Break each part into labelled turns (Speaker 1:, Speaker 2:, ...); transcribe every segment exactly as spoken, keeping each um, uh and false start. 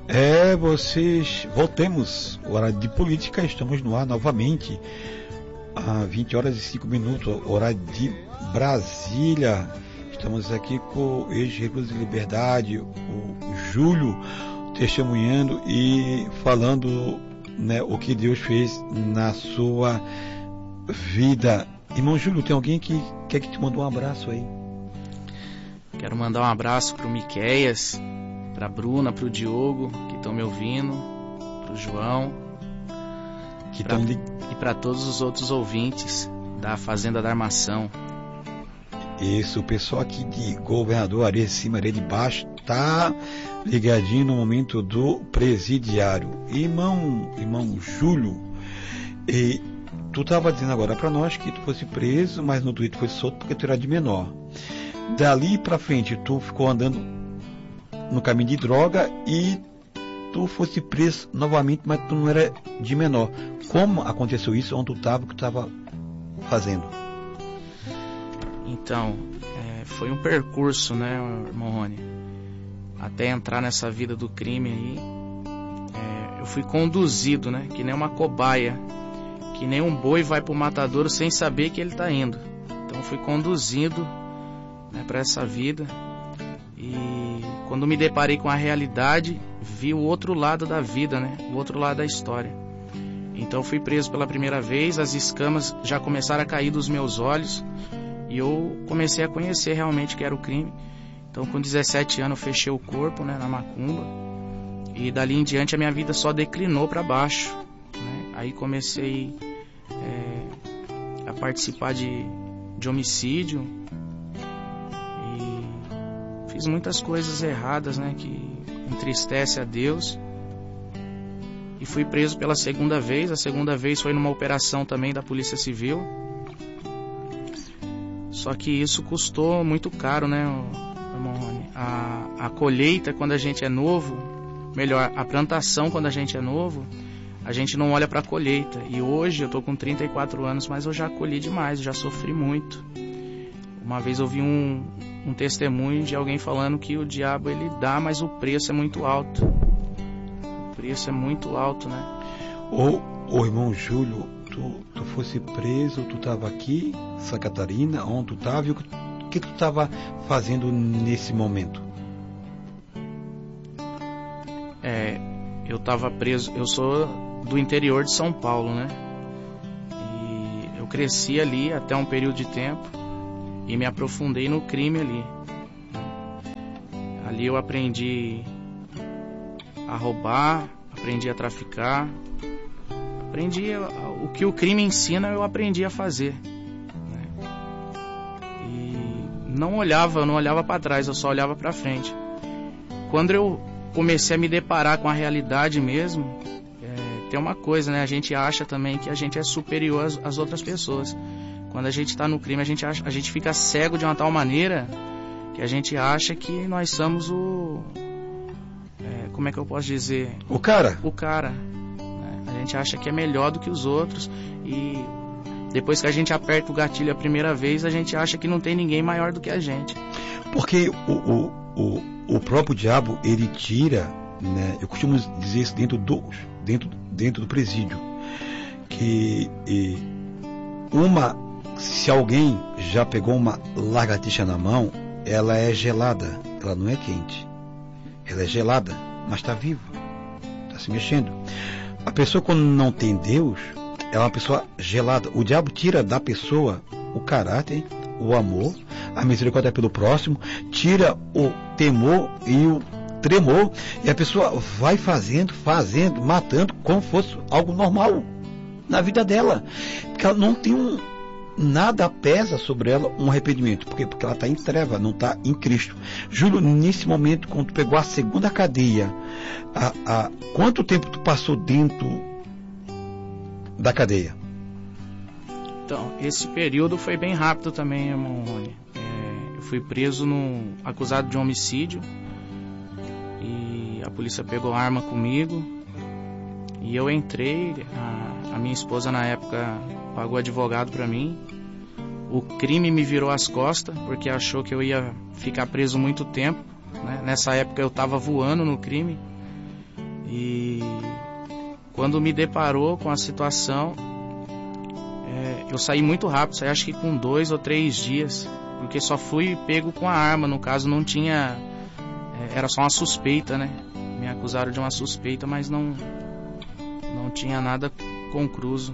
Speaker 1: É, vocês, voltemos, hora de política, estamos no ar novamente, às vinte horas e cinco minutos, hora de Brasília. Estamos aqui com o ex-recluso de liberdade, o Júlio, testemunhando e falando, né, o que Deus fez na sua vida. Irmão Júlio, tem alguém que quer que te mande um abraço aí?
Speaker 2: Quero mandar um abraço pro Miqueias, pra Bruna, pro Diogo, que estão me ouvindo, pro João,
Speaker 1: que
Speaker 2: pra,
Speaker 1: li...
Speaker 2: e para todos os outros ouvintes da Fazenda da Armação.
Speaker 1: Isso, o pessoal aqui de Governador Areia de Cima, Areia de Baixo, tá ligadinho no momento do presidiário. Irmão, irmão Júlio, e tu estava dizendo agora para nós que tu fosse preso, mas no Twitter foi solto porque tu era de menor. Dali para frente, tu ficou andando no caminho de droga e tu fosse preso novamente, mas tu não era de menor. Como aconteceu isso? Onde tu estava, o que tu estava fazendo?
Speaker 2: Então, é, foi um percurso, né, irmão Rony? Até entrar nessa vida do crime aí, é, eu fui conduzido, né, que nem uma cobaia, que nem um boi vai pro matadouro sem saber que ele tá indo. Então eu fui conduzido, né, para essa vida. E quando me deparei com a realidade, vi o outro lado da vida, né? O outro lado da história. Então fui preso pela primeira vez, as escamas já começaram a cair dos meus olhos e eu comecei a conhecer realmente o que era o crime. Então com dezessete anos eu fechei o corpo, né, na macumba, e dali em diante a minha vida só declinou para baixo, né? Aí comecei é, a participar de, de homicídio. Fiz muitas coisas erradas, né, que entristece a Deus. E fui preso pela segunda vez. A segunda vez foi numa operação também da Polícia Civil. Só que isso custou muito caro, né, irmão Rony? A, a colheita quando a gente é novo, melhor, a plantação quando a gente é novo, a gente não olha para a colheita. E hoje eu tô com trinta e quatro anos, mas eu já colhi demais, eu já sofri muito. Uma vez eu vi um, um testemunho de alguém falando que o diabo ele dá, mas o preço é muito alto. O preço é muito alto, né?
Speaker 1: Ô, ô irmão Júlio, tu, tu fosse preso, tu estava aqui, Santa Catarina, onde tu estava, e o que, que tu estava fazendo nesse momento?
Speaker 2: É, eu estava preso, eu sou do interior de São Paulo, né? E eu cresci ali até um período de tempo. E me aprofundei no crime ali. Ali eu aprendi a roubar, aprendi a traficar, aprendi a, o que o crime ensina, eu aprendi a fazer. Né? E não olhava, não olhava para trás, eu só olhava para frente. Quando eu comecei a me deparar com a realidade mesmo, é, tem uma coisa, né? A gente acha também que a gente é superior às, às outras pessoas. Quando a gente está no crime, a gente, acha, a gente fica cego de uma tal maneira que a gente acha que nós somos o... É, como é que eu posso dizer?
Speaker 1: O cara.
Speaker 2: O cara. Né? A gente acha que é melhor do que os outros. E depois que a gente aperta o gatilho a primeira vez, a gente acha que não tem ninguém maior do que a gente.
Speaker 1: Porque o, o, o, o próprio diabo, ele tira, né? Eu costumo dizer isso dentro do, dentro, dentro do presídio. Que e, uma... Se alguém já pegou uma lagartixa na mão, ela é gelada, ela não é quente. Ela é gelada, mas está viva, está se mexendo. A pessoa quando não tem Deus, é uma pessoa gelada. O diabo tira da pessoa o caráter, o amor, a misericórdia pelo próximo, tira o temor e o tremor, e a pessoa vai fazendo, fazendo, matando, como fosse algo normal na vida dela. Porque ela não tem um... Nada pesa sobre ela um arrependimento. Por quê? Porque ela está em treva, não está em Cristo. Júlio, nesse momento, quando tu pegou a segunda cadeia, a, a, quanto tempo tu passou dentro da cadeia?
Speaker 2: Então, esse período foi bem rápido também, irmão Rony. É, eu fui preso, no, acusado de homicídio. E a polícia pegou arma comigo. E eu entrei, a, a minha esposa na época pagou advogado para mim. O crime me virou as costas, porque achou que eu ia ficar preso muito tempo, né? Nessa época eu estava voando no crime. E quando me deparou com a situação, é, eu saí muito rápido, saí acho que com dois ou três dias, porque só fui pego com a arma, no caso não tinha, é, era só uma suspeita, né? Me acusaram de uma suspeita, mas não, não tinha nada concluso.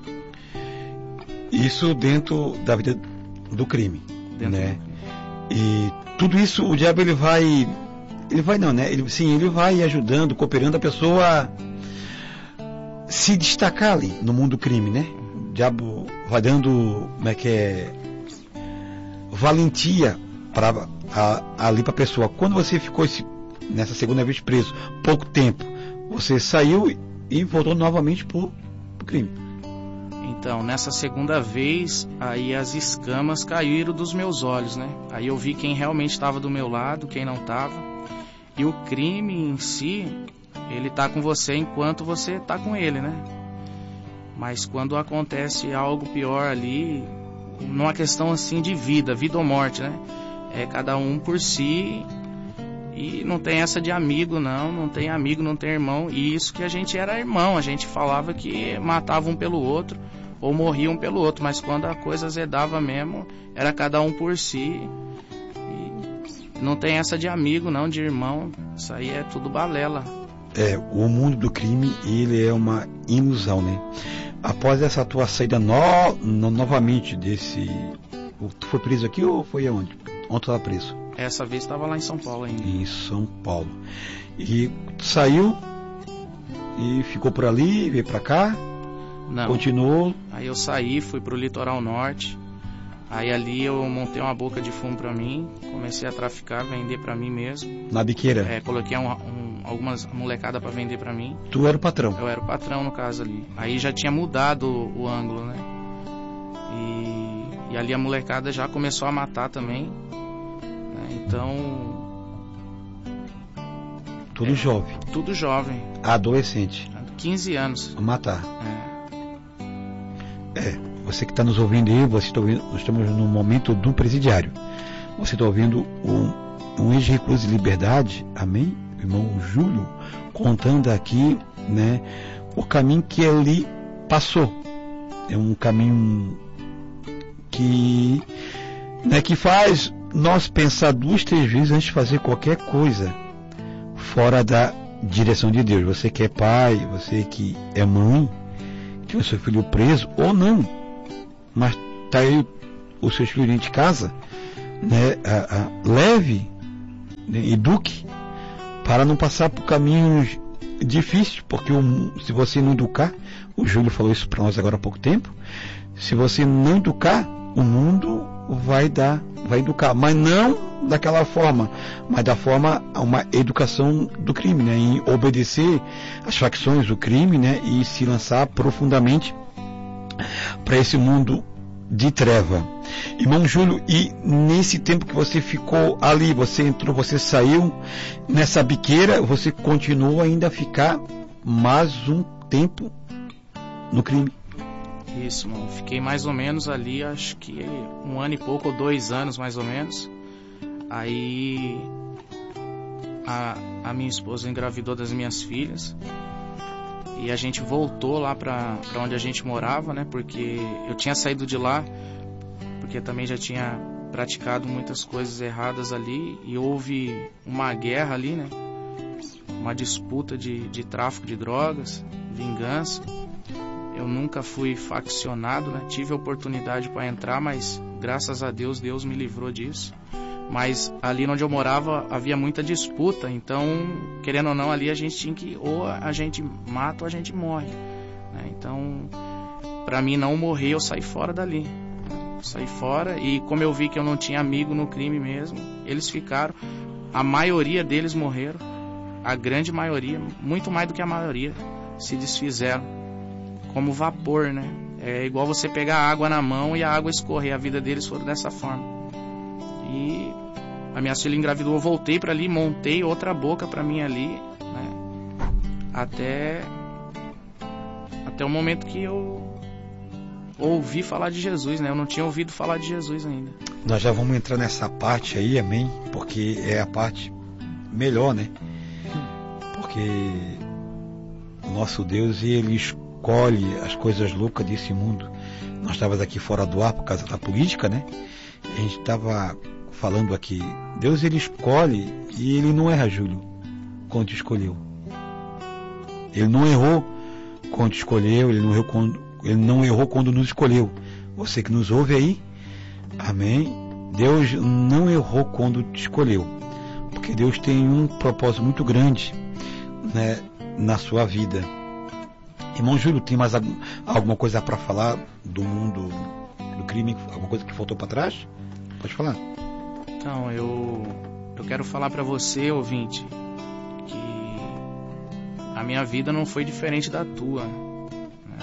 Speaker 1: Isso dentro da vida do crime,
Speaker 2: Dentro
Speaker 1: né?
Speaker 2: do crime.
Speaker 1: E tudo isso o diabo ele vai, ele vai não, né? Ele, sim, ele vai ajudando, cooperando a pessoa a se destacar ali no mundo do crime, né? O diabo vai dando, como é que é, valentia para ali para a pessoa. Quando você ficou esse, nessa segunda vez preso, pouco tempo, você saiu e voltou novamente pro, pro crime.
Speaker 2: Então, nessa segunda vez, aí as escamas caíram dos meus olhos, né? Aí eu vi quem realmente estava do meu lado, quem não estava. E o crime em si, ele tá com você enquanto você tá com ele, né? Mas quando acontece algo pior ali, numa questão assim de vida, vida ou morte, né? É cada um por si e não tem essa de amigo, não. Não tem amigo, não tem irmão. E isso que a gente era irmão, a gente falava que matava um pelo outro ou morria um pelo outro, mas quando a coisa azedava mesmo, era cada um por si. E não tem essa de amigo, não, de irmão. Isso aí é tudo balela.
Speaker 1: É, o mundo do crime, ele é uma ilusão, né? Após essa tua saída no, no, novamente desse... Tu foi preso aqui ou foi aonde? Onde tu estava preso?
Speaker 2: Essa vez estava lá em São Paulo ainda.
Speaker 1: Em São Paulo. E tu saiu e ficou por ali, veio pra cá?
Speaker 2: Não.
Speaker 1: Continuou?
Speaker 2: Aí eu saí, fui pro litoral norte. Aí ali eu montei uma boca de fumo pra mim, comecei a traficar, vender pra mim mesmo.
Speaker 1: Na biqueira?
Speaker 2: É, coloquei um, um, algumas molecadas pra vender pra mim.
Speaker 1: Tu era o patrão?
Speaker 2: Eu era o patrão no caso ali. Aí já tinha mudado o, o ângulo, né? E, e ali a molecada já começou a matar também. Né? Então...
Speaker 1: Tudo
Speaker 2: é,
Speaker 1: jovem?
Speaker 2: Tudo jovem.
Speaker 1: Adolescente?
Speaker 2: quinze anos.
Speaker 1: A matar?
Speaker 2: É.
Speaker 1: É, você que está nos ouvindo aí, você tá ouvindo, nós estamos no momento do presidiário. Você está ouvindo um, um ex-recluso de liberdade, amém? Irmão Júlio, contando aqui, né, o caminho que ele passou. É um caminho que, né, que faz nós pensar duas, três vezes antes de fazer qualquer coisa fora da direção de Deus. Você que é pai, você que é mãe, que o seu filho preso ou não, mas tá aí o seu filho dentro de casa, né, a, a, leve, né, eduque para não passar por caminhos difíceis, porque o, se você não educar, o Júlio falou isso para nós agora há pouco tempo, se você não educar, o mundo vai dar, vai educar, mas não daquela forma, mas da forma a uma educação do crime, né, em obedecer as facções do crime, né, e se lançar profundamente para esse mundo de treva. Irmão Júlio, e nesse tempo que você ficou ali, você entrou, você saiu nessa biqueira, você continuou ainda a ficar mais um tempo no crime?
Speaker 2: Isso, mano. Fiquei mais ou menos ali, acho que um ano e pouco, ou dois anos mais ou menos. Aí a, a minha esposa engravidou das minhas filhas e a gente voltou lá pra, pra onde a gente morava, né? Porque eu tinha saído de lá, porque também já tinha praticado muitas coisas erradas ali e houve uma guerra ali, né? Uma disputa de, de tráfico de drogas, vingança. Eu nunca fui faccionado, né? Tive a oportunidade para entrar, mas graças a Deus, Deus me livrou disso. Mas ali onde eu morava havia muita disputa, então, querendo ou não, ali a gente tinha que, ou a gente mata ou a gente morre, né? Então, para mim não morrer, eu saí fora dali. Eu saí fora e como eu vi que eu não tinha amigo no crime mesmo, eles ficaram, a maioria deles morreram, a grande maioria, muito mais do que a maioria, se desfizeram como vapor, né? É igual você pegar água na mão e a água escorrer, a vida deles foi dessa forma. E a minha filha engravidou, eu voltei para ali, montei outra boca para mim ali, né? Até até o momento que eu ouvi falar de Jesus, né? Eu não tinha ouvido falar de Jesus ainda.
Speaker 1: Nós já vamos entrar nessa parte aí, amém? Porque é a parte melhor, né? Porque o nosso Deus, ele escolhe as coisas loucas desse mundo. Nós estávamos aqui fora do ar por causa da política, né? A gente estava falando aqui, Deus ele escolhe e ele não erra, Júlio, quando te escolheu. Ele não errou quando te escolheu, ele não errou quando, ele não errou quando nos escolheu. Você que nos ouve aí, amém? Deus não errou quando te escolheu, porque Deus tem um propósito muito grande, né, na sua vida. Irmão Júlio, tem mais alguma coisa para falar do mundo do crime? Alguma coisa que faltou para trás? Pode falar.
Speaker 2: Então, eu, eu quero falar para você, ouvinte, que a minha vida não foi diferente da tua, né?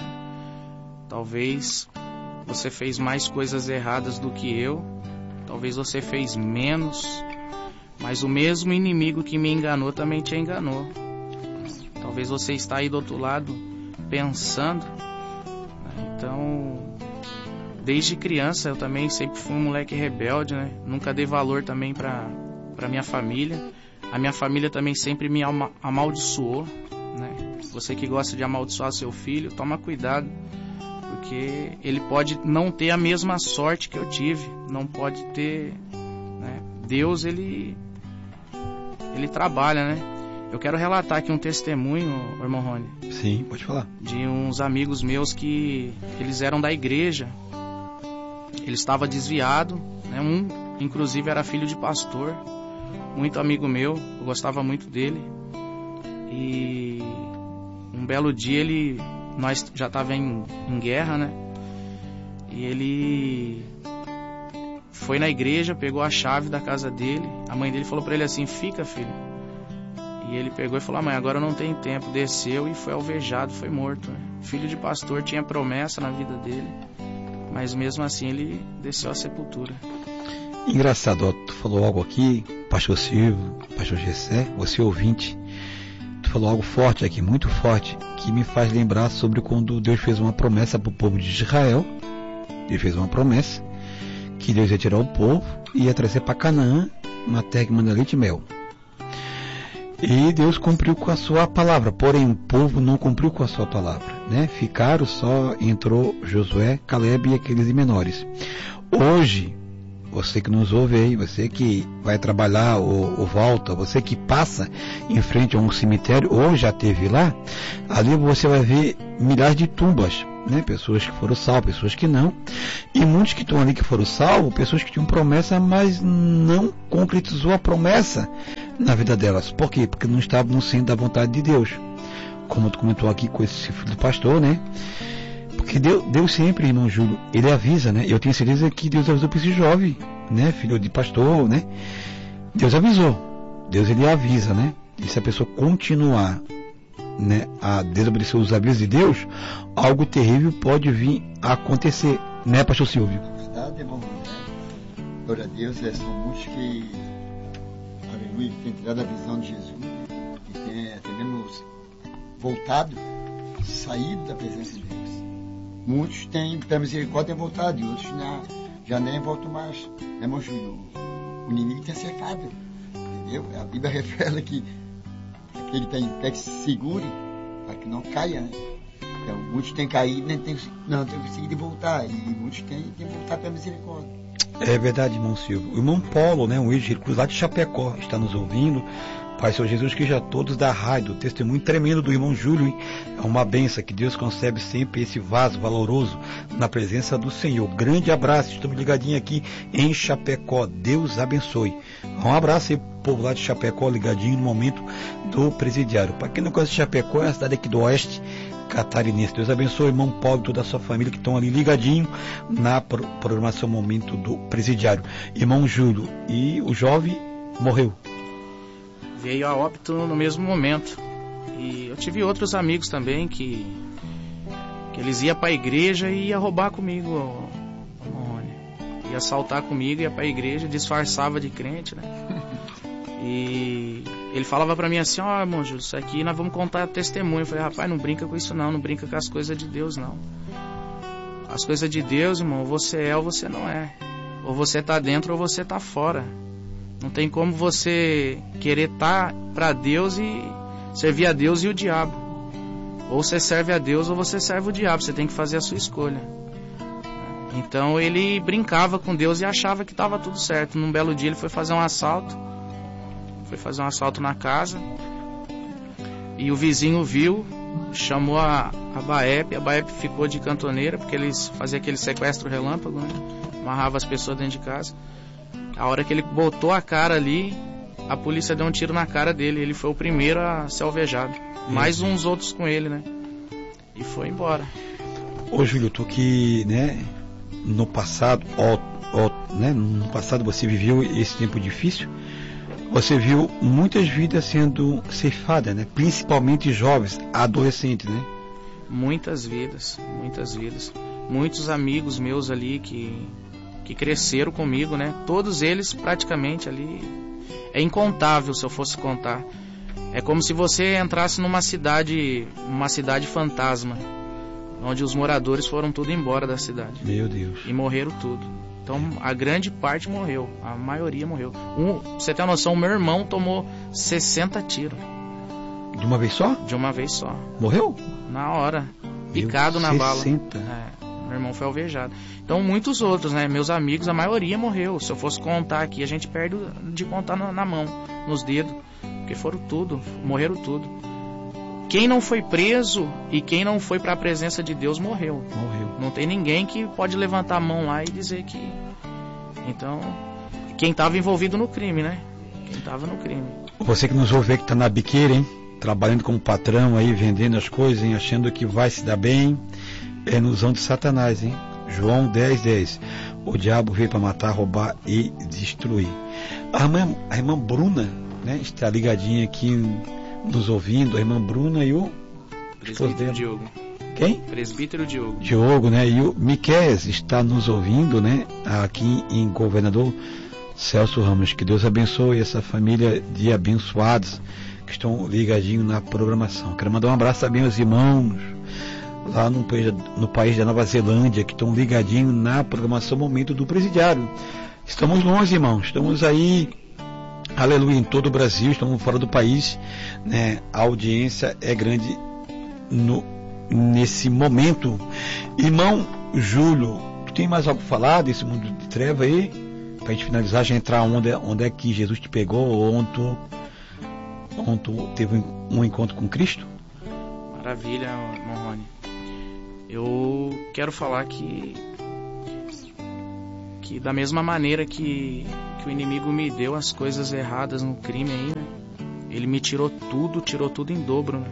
Speaker 2: Talvez você fez mais coisas erradas do que eu, talvez você fez menos, mas o mesmo inimigo que me enganou também te enganou. Talvez você está aí do outro lado pensando, né? Então, desde criança eu também sempre fui um moleque rebelde, né? Nunca dei valor também para para minha família. A minha família também sempre me ama, amaldiçoou, né? Você que gosta de amaldiçoar seu filho, toma cuidado, porque ele pode não ter a mesma sorte que eu tive, não pode ter, né? Deus, ele ele trabalha, né? Eu quero relatar aqui um testemunho, irmão Rony.
Speaker 1: Sim, pode falar.
Speaker 2: De uns amigos meus que eles eram da igreja. Ele estava desviado, né? Um, inclusive, era filho de pastor. Muito amigo meu, eu gostava muito dele. E um belo dia ele, nós já estava em, em guerra, né? E ele foi na igreja, pegou a chave da casa dele. A mãe dele falou para ele assim: fica, filho. E ele pegou e falou: mãe, agora eu não tenho tempo. Desceu e foi alvejado, foi morto, né? Filho de pastor, tinha promessa na vida dele, mas mesmo assim ele desceu à sepultura.
Speaker 1: Engraçado, ó, tu falou algo aqui, pastor Silvio, pastor Gessé, você ouvinte, tu falou algo forte aqui, muito forte, que me faz lembrar sobre quando Deus fez uma promessa para o povo de Israel. Deus fez uma promessa que Deus ia tirar o povo e ia trazer para Canaã uma terra que manda leite e mel. E Deus cumpriu com a sua palavra, porém o povo não cumpriu com a sua palavra, né? Ficaram só, entrou Josué, Caleb e aqueles menores. Hoje, você que nos ouve aí, você que vai trabalhar ou, ou volta, você que passa em frente a um cemitério ou já esteve lá, ali você vai ver milhares de tumbas, né? Pessoas que foram salvas, pessoas que não, e muitos que estão ali que foram salvos, pessoas que tinham promessa, mas não concretizou a promessa na vida delas. Por quê? Porque não estavam no centro da vontade de Deus, como tu comentou aqui com esse filho do pastor, né? Porque Deus, Deus sempre, irmão Júlio, ele avisa, né? Eu tenho certeza que Deus avisou para esse jovem, né? Filho de pastor, né? Deus avisou. Deus, ele avisa, né? E se a pessoa continuar, né, a desobedecer os avisos de Deus, algo terrível pode vir a acontecer, né, pastor Silvio?
Speaker 3: Verdade, irmão. Glória a Deus, é, são muitos que, aleluia, têm tirado a visão de Jesus e têm até mesmo voltado, saído da presença de Deus. Muitos têm, pela misericórdia, voltado, e outros já, já nem voltam mais. Né, irmão Júlio? O inimigo tem cercado, entendeu? A Bíblia revela que aquele que está em pé que se segure para que não caia, né? Então, muitos têm caído, nem tem, não têm conseguido voltar, e muitos têm, têm voltado pela misericórdia.
Speaker 1: É verdade, irmão Silvio. O irmão Paulo, né, um ex-recluso lá de Chapecó, está nos ouvindo. Pai, Senhor Jesus, que já todos da rádio, testemunho tremendo do irmão Júlio, hein? É uma benção que Deus concebe sempre esse vaso valoroso na presença do Senhor. Grande abraço, estamos ligadinhos aqui em Chapecó. Deus abençoe. Um abraço aí, povo lá de Chapecó, ligadinho no momento do presidiário. Para quem não conhece Chapecó, é uma cidade aqui do oeste catarinense. Deus abençoe, irmão Paulo e toda a sua família que estão ali ligadinho na pro- programação momento do presidiário. Irmão Júlio, e o jovem morreu.
Speaker 2: Veio a óbito no mesmo momento. E eu tive outros amigos também que, que eles iam para a igreja e ia roubar comigo, Rony. Ia assaltar comigo, ia para a igreja, disfarçava de crente, né? E ele falava para mim assim: ó, oh, irmão Júlio, isso aqui nós vamos contar testemunho. Eu falei: rapaz, não brinca com isso não, não brinca com as coisas de Deus não. As coisas de Deus, irmão, você é ou você não é. Ou você tá dentro ou você tá fora. Não tem como você querer estar para Deus e servir a Deus e o diabo. Ou você serve a Deus ou você serve o diabo. Você tem que fazer a sua escolha. Então ele brincava com Deus e achava que estava tudo certo. Num belo dia ele foi fazer um assalto. Foi fazer um assalto na casa. E o vizinho viu, chamou a, a BAEP. A BAEP ficou de cantoneira, porque eles faziam aquele sequestro relâmpago, né? Amarrava as pessoas dentro de casa. A hora que ele botou a cara ali, a polícia deu um tiro na cara dele. Ele foi o primeiro a ser alvejado. Mais uns outros com ele, né? E foi embora.
Speaker 1: Ô Júlio, tu que, né, no passado, ó, ó, né, no passado você viveu esse tempo difícil, você viu muitas vidas sendo ceifadas, né? Principalmente jovens, adolescentes, né?
Speaker 2: Muitas vidas, muitas vidas. Muitos amigos meus ali que, que cresceram comigo, né? Todos eles praticamente ali, é incontável se eu fosse contar. É como se você entrasse numa cidade, uma cidade fantasma, onde os moradores foram tudo embora da cidade.
Speaker 1: Meu Deus.
Speaker 2: E morreram tudo. Então a grande parte morreu, a maioria morreu. Um, pra você ter uma noção, meu irmão tomou sessenta tiros.
Speaker 1: De uma vez só?
Speaker 2: De uma vez só.
Speaker 1: Morreu?
Speaker 2: Na hora. Picado
Speaker 1: Meu,
Speaker 2: na
Speaker 1: sessenta.
Speaker 2: bala. É, meu irmão foi alvejado. Então muitos outros, né? Meus amigos, a maioria morreu. Se eu fosse contar aqui, a gente perde de contar na, na mão, nos dedos. Porque foram tudo, morreram tudo. Quem não foi preso e quem não foi para a presença de Deus morreu.
Speaker 1: Morreu.
Speaker 2: Não tem ninguém que pode levantar a mão lá e dizer que... Então, quem estava envolvido no crime, né? Quem estava no crime.
Speaker 1: Você que nos ouve, que está na biqueira, hein? Trabalhando como patrão aí, vendendo as coisas, hein? Achando que vai se dar bem, é ilusão de Satanás, hein? João dez, dez. O diabo veio para matar, roubar e destruir. A irmã, a irmã Bruna, né? Está ligadinha aqui nos ouvindo, a irmã Bruna e o
Speaker 2: Presbítero Diogo.
Speaker 1: Quem?
Speaker 2: Presbítero Diogo.
Speaker 1: Diogo, né? E o Miqueias está nos ouvindo, né? Aqui em Governador Celso Ramos. Que Deus abençoe essa família de abençoados que estão ligadinhos na programação. Quero mandar um abraço também aos irmãos lá no país, no país da Nova Zelândia, que estão ligadinhos na programação Momento do Presidiário. Estamos longe, irmãos. Estamos aí, aleluia, em todo o Brasil, estamos fora do país, né? A audiência é grande no, nesse momento. Irmão Júlio, tu tem mais algo para falar desse mundo de treva aí? Para a gente finalizar, já entrar onde, onde é que Jesus te pegou, ou onde tu, onde tu teve um encontro com Cristo?
Speaker 2: Maravilha, irmão Rony. Eu quero falar que que da mesma maneira que, que o inimigo me deu as coisas erradas no crime aí, né? Ele me tirou tudo, tirou tudo em dobro, né?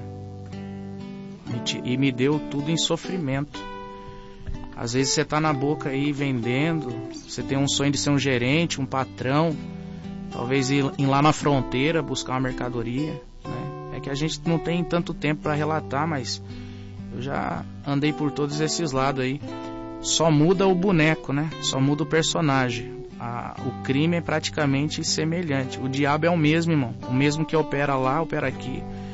Speaker 2: E me deu tudo em sofrimento. Às vezes você tá na boca aí vendendo, você tem um sonho de ser um gerente, um patrão, talvez ir, ir lá na fronteira buscar uma mercadoria, né? É que a gente não tem tanto tempo para relatar, mas eu já andei por todos esses lados aí. Só muda o boneco, né? Só muda o personagem. A, o crime é praticamente semelhante. O diabo é o mesmo, irmão. O mesmo que opera lá, opera aqui.